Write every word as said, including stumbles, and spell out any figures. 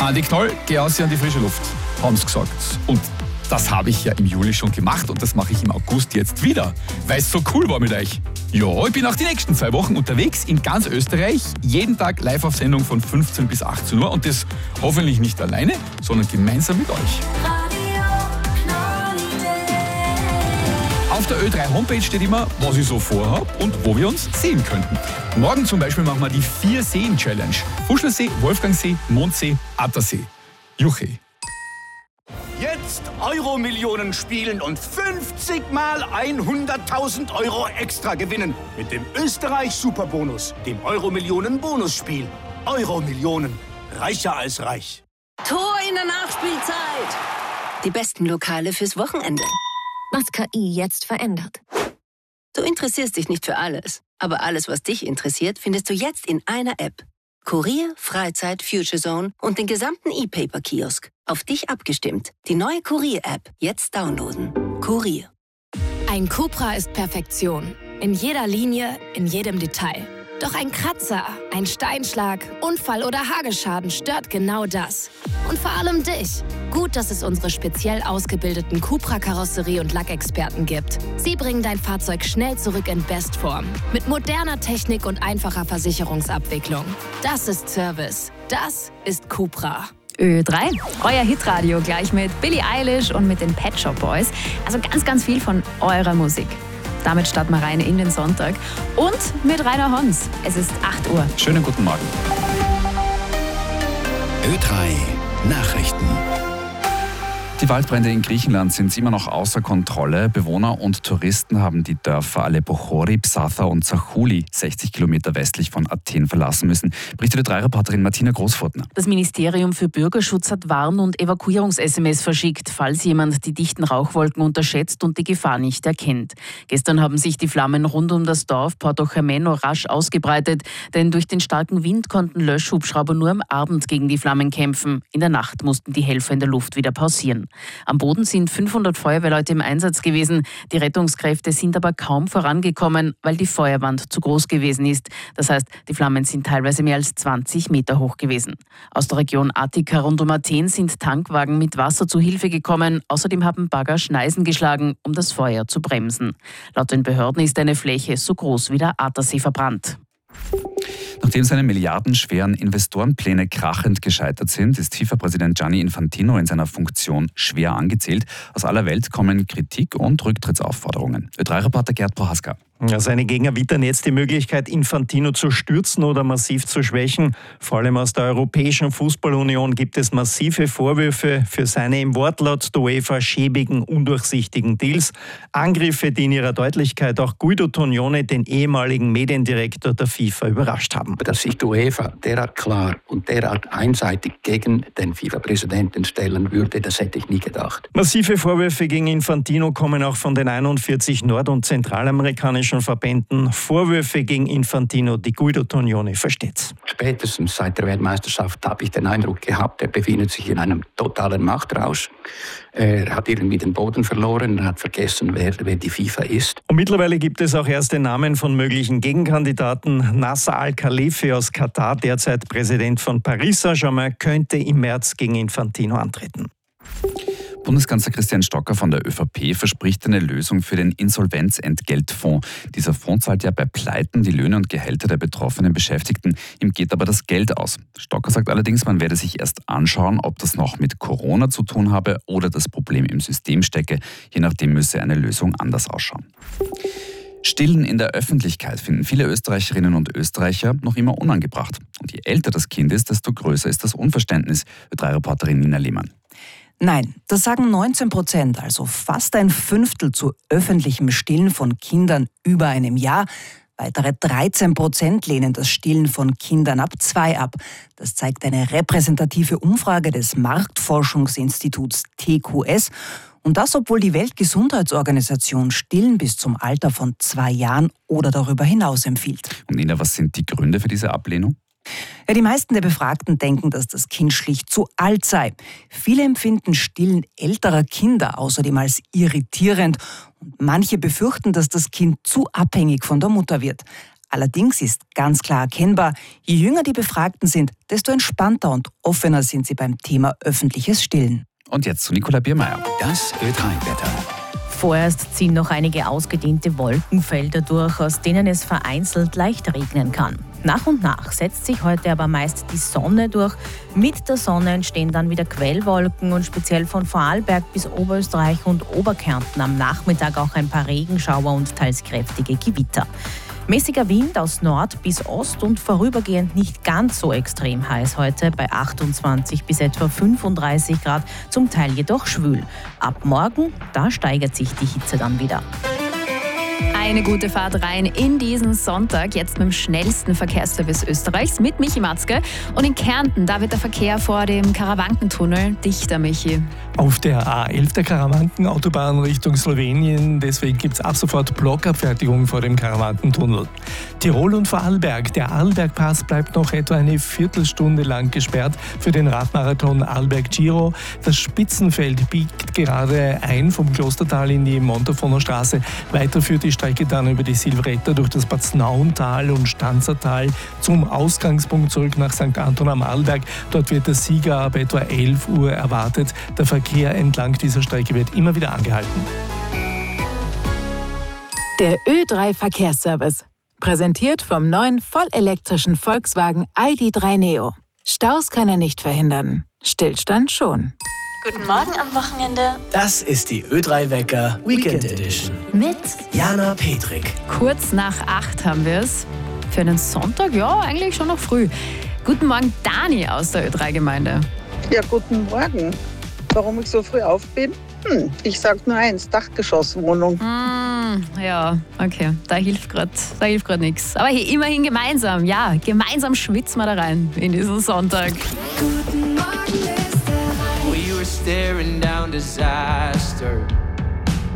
Andi Knoll, geh aus an die frische Luft, haben sie gesagt. Und das habe ich ja im Juli schon gemacht und das mache ich im August jetzt wieder, weil es so cool war mit euch. Ja, ich bin auch die nächsten zwei Wochen unterwegs in ganz Österreich, jeden Tag live auf Sendung von fünfzehn bis achtzehn Uhr und das hoffentlich nicht alleine, sondern gemeinsam mit euch. Auf der Ö drei Homepage steht immer, was ich so vorhabe und wo wir uns sehen könnten. Morgen zum Beispiel machen wir die Vier-Seen-Challenge. Fuschlersee, Wolfgangsee, Mondsee, Attersee. Juche. Jetzt Euro-Millionen spielen und fünfzig mal hunderttausend Euro extra gewinnen. Mit dem Österreich-Superbonus, dem Euro-Millionen-Bonusspiel. Euro-Millionen. Reicher als reich. Tor in der Nachspielzeit. Die besten Lokale fürs Wochenende. Was K I jetzt verändert. Du interessierst dich nicht für alles, aber alles, was dich interessiert, findest du jetzt in einer App. Kurier, Freizeit, Future Zone und den gesamten E-Paper-Kiosk. Auf dich abgestimmt. Die neue Kurier-App. Jetzt downloaden. Kurier. Ein Cupra ist Perfektion. In jeder Linie, in jedem Detail. Doch ein Kratzer, ein Steinschlag, Unfall oder Hagelschaden stört genau das. Und vor allem dich. Gut, dass es unsere speziell ausgebildeten Cupra-Karosserie- und Lackexperten gibt. Sie bringen dein Fahrzeug schnell zurück in Bestform. Mit moderner Technik und einfacher Versicherungsabwicklung. Das ist Service. Das ist Cupra. Ö drei, euer Hitradio gleich mit Billie Eilish und mit den Pet Shop Boys. Also ganz, ganz viel von eurer Musik. Damit starten wir rein in den Sonntag und mit Rainer Hons. Es ist acht Uhr. Schönen guten Morgen. Ö drei Nachrichten. Die Waldbrände in Griechenland sind immer noch außer Kontrolle. Bewohner und Touristen haben die Dörfer Alepochori, Psatha und Zachouli, sechzig Kilometer westlich von Athen, verlassen müssen, berichtete drei Reporterin Martina Großfurtner. Das Ministerium für Bürgerschutz hat Warn- und Evakuierungs-S M S verschickt, falls jemand die dichten Rauchwolken unterschätzt und die Gefahr nicht erkennt. Gestern haben sich die Flammen rund um das Dorf Portochameno rasch ausgebreitet, denn durch den starken Wind konnten Löschhubschrauber nur am Abend gegen die Flammen kämpfen. In der Nacht mussten die Helfer in der Luft wieder pausieren. Am Boden sind fünfhundert Feuerwehrleute im Einsatz gewesen. Die Rettungskräfte sind aber kaum vorangekommen, weil die Feuerwand zu groß gewesen ist. Das heißt, die Flammen sind teilweise mehr als zwanzig Meter hoch gewesen. Aus der Region Attika rund um Athen sind Tankwagen mit Wasser zu Hilfe gekommen. Außerdem haben Bagger Schneisen geschlagen, um das Feuer zu bremsen. Laut den Behörden ist eine Fläche so groß wie der Attersee verbrannt. Nachdem seine milliardenschweren Investorenpläne krachend gescheitert sind, ist FIFA-Präsident Gianni Infantino in seiner Funktion schwer angezählt. Aus aller Welt kommen Kritik und Rücktrittsaufforderungen. Ö drei Reporter Gerd Prohaska. Ja, seine Gegner wittern jetzt die Möglichkeit, Infantino zu stürzen oder massiv zu schwächen. Vor allem aus der Europäischen Fußballunion gibt es massive Vorwürfe für seine im Wortlaut der UEFA schäbigen, undurchsichtigen Deals. Angriffe, die in ihrer Deutlichkeit auch Guido Tognone, den ehemaligen Mediendirektor der FIFA, überrascht haben. Dass sich die UEFA derart klar und derart einseitig gegen den FIFA-Präsidenten stellen würde, das hätte ich nie gedacht. Massive Vorwürfe gegen Infantino kommen auch von den einundvierzig nord- und zentralamerikanischen Verbänden. Vorwürfe gegen Infantino, die Guido Tognone versteht. Spätestens seit der Weltmeisterschaft habe ich den Eindruck gehabt, er befindet sich in einem totalen Machtrausch. Er hat irgendwie den Boden verloren, er hat vergessen, wer, wer die FIFA ist. Und mittlerweile gibt es auch erste Namen von möglichen Gegenkandidaten. Nasser Al-Khalifi aus Katar, derzeit Präsident von Paris Saint-Germain, könnte im März gegen Infantino antreten. Bundeskanzler Christian Stocker von der ÖVP verspricht eine Lösung für den Insolvenzentgeltfonds. Dieser Fonds zahlt ja bei Pleiten die Löhne und Gehälter der betroffenen Beschäftigten. Ihm geht aber das Geld aus. Stocker sagt allerdings, man werde sich erst anschauen, ob das noch mit Corona zu tun habe oder das Problem im System stecke. Je nachdem müsse eine Lösung anders ausschauen. Stillen in der Öffentlichkeit finden viele Österreicherinnen und Österreicher noch immer unangebracht. Und je älter das Kind ist, desto größer ist das Unverständnis. Ö drei Reporterin Nina Lehmann. Nein, das sagen neunzehn Prozent, also fast ein Fünftel zu öffentlichem Stillen von Kindern über einem Jahr. Weitere dreizehn Prozent lehnen das Stillen von Kindern ab zwei ab. Das zeigt eine repräsentative Umfrage des Marktforschungsinstituts T Q S. Und das, obwohl die Weltgesundheitsorganisation Stillen bis zum Alter von zwei Jahren oder darüber hinaus empfiehlt. Und Nina, was sind die Gründe für diese Ablehnung? Ja, die meisten der Befragten denken, dass das Kind schlicht zu alt sei. Viele empfinden Stillen älterer Kinder außerdem als irritierend. Und manche befürchten, dass das Kind zu abhängig von der Mutter wird. Allerdings ist ganz klar erkennbar, je jünger die Befragten sind, desto entspannter und offener sind sie beim Thema öffentliches Stillen. Und jetzt zu Nicola Biermeier. Das Ö drei Wetter. Vorerst ziehen noch einige ausgedehnte Wolkenfelder durch, aus denen es vereinzelt leicht regnen kann. Nach und nach setzt sich heute aber meist die Sonne durch. Mit der Sonne entstehen dann wieder Quellwolken und speziell von Vorarlberg bis Oberösterreich und Oberkärnten am Nachmittag auch ein paar Regenschauer und teils kräftige Gewitter. Mäßiger Wind aus Nord bis Ost und vorübergehend nicht ganz so extrem heiß heute bei achtundzwanzig bis etwa fünfunddreißig Grad, zum Teil jedoch schwül. Ab morgen, da steigert sich die Hitze dann wieder. Eine gute Fahrt rein in diesen Sonntag, jetzt mit dem schnellsten Verkehrsservice Österreichs mit Michi Matzke. Und in Kärnten, da wird der Verkehr vor dem Karawankentunnel dichter, Michi. Auf der A elf der Karawankenautobahn Richtung Slowenien, deswegen gibt es ab sofort Blockabfertigung vor dem Karawankentunnel. Tirol und Vorarlberg, der Arlbergpass bleibt noch etwa eine Viertelstunde lang gesperrt für den Radmarathon Arlberg Giro. Das Spitzenfeld biegt gerade ein vom Klostertal in die Montafoner Straße. Weiter führt die Strecke dann über die Silvretta durch das Paznauntal und Stanzertal zum Ausgangspunkt zurück nach Sankt Anton am Arlberg. Dort wird der Sieger ab etwa elf Uhr erwartet. Der Verkehr entlang dieser Strecke wird immer wieder angehalten. Der Ö drei Verkehrsservice. Präsentiert vom neuen vollelektrischen Volkswagen I D drei Neo. Staus kann er nicht verhindern. Stillstand schon. Guten Morgen am Wochenende. Das ist die Ö drei Wecker Weekend Edition. Mit Jana Petrik. Kurz nach acht haben wir es. Für einen Sonntag, ja, eigentlich schon noch früh. Guten Morgen, Dani aus der Ö drei Gemeinde. Ja, guten Morgen. Warum ich so früh auf bin? Hm, ich sag nur eins, Dachgeschosswohnung. Mm, ja, okay, da hilft gerade da hilft gerade nichts. Aber hey, immerhin gemeinsam, ja, gemeinsam schwitzen wir da rein in diesen Sonntag. Guten Morgen, Österreich. We were staring down disaster.